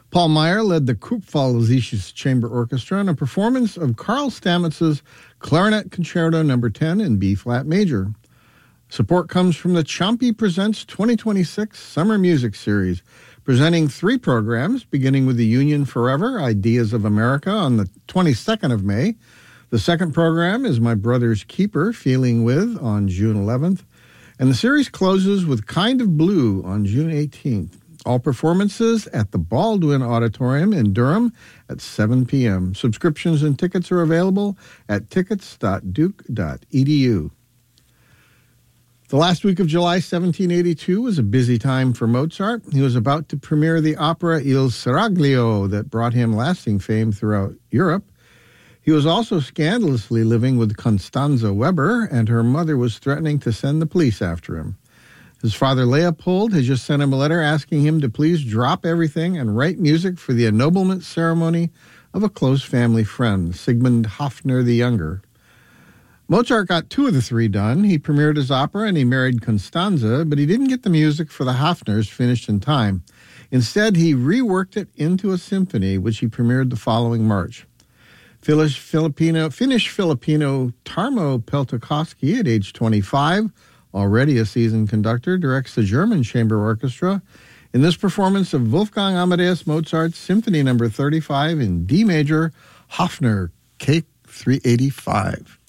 Paul Meyer led the Kupferzisches Chamber Orchestra in a performance of Carl Stammetz's Clarinet Concerto No. 10 in B-flat major. Support comes from the Ciampi Presents 2026 Summer Music Series, presenting 3 programs, beginning with the Union Forever, Ideas of America, on the 22nd of May. The second program is My Brother's Keeper, Feeling With, on June 11th. And the series closes with Kind of Blue on June 18th. All performances at the Baldwin Auditorium in Durham at 7 p.m. Subscriptions and tickets are available at tickets.duke.edu. The last week of July 1782 was a busy time for Mozart. He was about to premiere the opera Il Seraglio that brought him lasting fame throughout Europe. He was also scandalously living with Constanze Weber, and her mother was threatening to send the police after him. His father, Leopold, had just sent him a letter asking him to please drop everything and write music for the ennoblement ceremony of a close family friend, Sigmund Hofner the Younger. Mozart got 2 of the 3 done. He premiered his opera and he married Constanze, but he didn't get the music for the Hofners finished in time. Instead, he reworked it into a symphony, which he premiered the following March. Finnish Filipino Tarmo Peltokoski, at age 25, already a seasoned conductor, directs the German Chamber Orchestra in this performance of Wolfgang Amadeus Mozart's Symphony No. 35 in D major, Hofner, K 385.